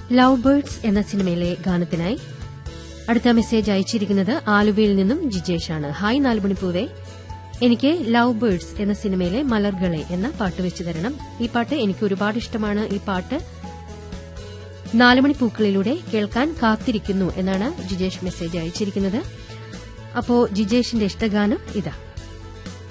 Love birds എന്ന സിനിമയിലെ ഗാനത്തിനായി അടുത്ത മെസ്സേജ് അയച്ചിരിക്കുന്നത് ആലുവയിൽ നിന്നും ജിജേഷാണ്. ഹായ് 4 മണിപ്പൂവേ, എനിക്ക് ലവ് ബേർഡ്സ് എന്ന സിനിമയിലെ മലർകളെ എന്ന പാട്ട് വെച്ചു തരണം. ഈ പാട്ട് എനിക്ക് ഒരുപാട് ഇഷ്ടമാണ്. ഈ പാട്ട് 4 മണിപ്പൂക്കളിലൂടെ കേൾക്കാൻ കാത്തിരിക്കുന്നു എന്നാണ് ജിജേഷ് മെസ്സേജ് അയച്ചിരിക്കുന്നത്. അപ്പോ ജിജേഷിന്റെ ഇഷ്ടഗാനം ഇതാ.